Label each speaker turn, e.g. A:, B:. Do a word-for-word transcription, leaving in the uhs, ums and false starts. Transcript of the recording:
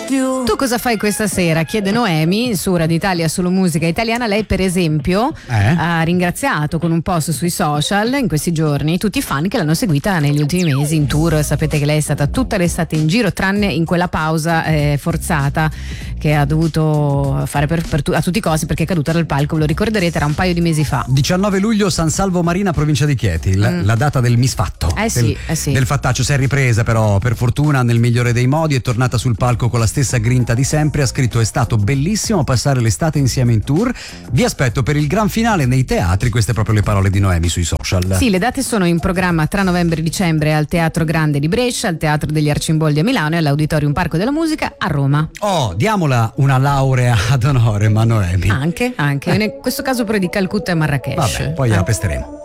A: più.
B: Tu cosa fai questa sera? Chiede Noemi su Radio Italia Solo Musica Italiana. Lei per esempio
C: Eh?
B: ha ringraziato con un post sui social in questi giorni tutti i fan che l'hanno seguita negli ultimi mesi in tour. Sapete che lei è stata tutta l'estate in giro, tranne in quella pausa eh, forzata che ha dovuto fare per, per tu, a tutti i costi, perché è caduta dal palco, ve lo ricorderete, era un paio di mesi fa.
C: diciannove luglio, San Salvo Marina, provincia di Chieti, la,
B: Mm.
C: la data del misfatto,
B: Eh
C: del,
B: sì, eh sì.
C: del fattaccio. Si è ripresa però per fortuna nel migliore dei modi, è tornata sul palco con la stessa grinta di sempre, ha scritto: è stato bellissimo passare l'estate insieme in tour, vi aspetto per il gran finale nei teatri. Queste proprio le parole di Noemi sui social.
B: Sì, le date sono in programma tra novembre e dicembre al Teatro Grande di Brescia, al Teatro degli Arcimboldi a Milano e all'Auditorium Parco della Musica a Roma.
C: Oh, diamola una laurea ad onore, ma Noemi.
B: Anche, anche. In questo caso però di Calcutta e Marrakesh.
C: Vabbè, poi
B: Eh.
C: la pesteremo.